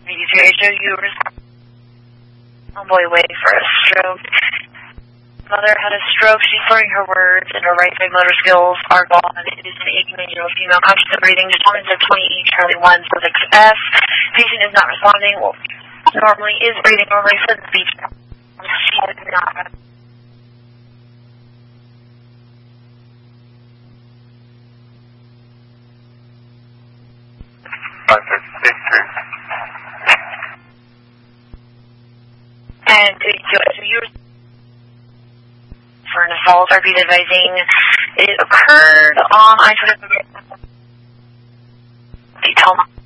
So you were on boy waiting for a stroke. Mother had a stroke. She's slurring her words, and her right side motor skills are gone. It is an 89-year-old female, conscious of breathing, determinants of 28, Charlie 1, suffix F. Patient is not responding. Well, normally is breathing normally, said speech. She is not. And so you're for an assault, RP advising it occurred on I-25.